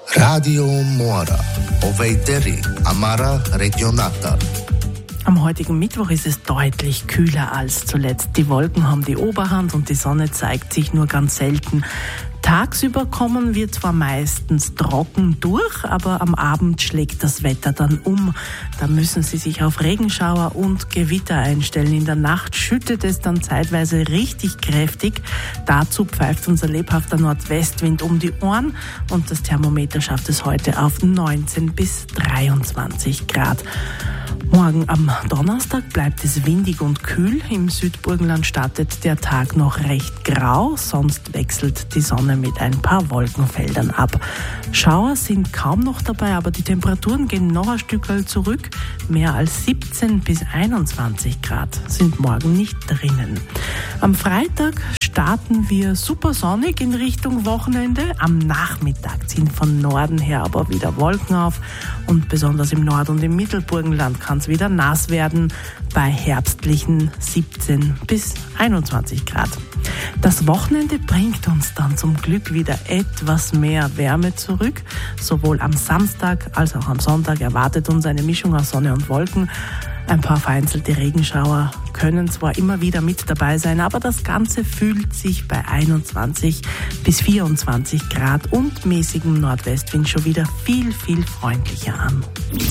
Radio Mora, Oveiteri, Amara Regionata. Am heutigen Mittwoch ist es deutlich kühler als zuletzt. Die Wolken haben die Oberhand und die Sonne zeigt sich nur ganz selten. Tagsüber kommen wir zwar meistens trocken durch, aber am Abend schlägt das Wetter dann um. Da müssen Sie sich auf Regenschauer und Gewitter einstellen. In der Nacht schüttet es dann zeitweise richtig kräftig. Dazu pfeift unser lebhafter Nordwestwind um die Ohren und das Thermometer schafft es heute auf 19 bis 23 Grad. Morgen am Donnerstag bleibt es windig und kühl. Im Südburgenland startet der Tag noch recht grau, sonst wechselt die Sonne mit ein paar Wolkenfeldern ab. Schauer sind kaum noch dabei, aber die Temperaturen gehen noch ein Stückchen zurück. Mehr als 17 bis 21 Grad sind morgen nicht drinnen. Am Freitag starten wir super sonnig in Richtung Wochenende. Am Nachmittag ziehen von Norden her aber wieder Wolken auf und besonders im Nord- und im Mittelburgenland kann es wieder nass werden bei herbstlichen 17 bis 21 Grad. Das Wochenende bringt uns dann zum Glück wieder etwas mehr Wärme zurück. Sowohl am Samstag als auch am Sonntag erwartet uns eine Mischung aus Sonne und Wolken. Ein paar vereinzelte Regenschauer können zwar immer wieder mit dabei sein, aber das Ganze fühlt sich bei 21 bis 24 Grad und mäßigem Nordwestwind schon wieder viel, viel freundlicher an.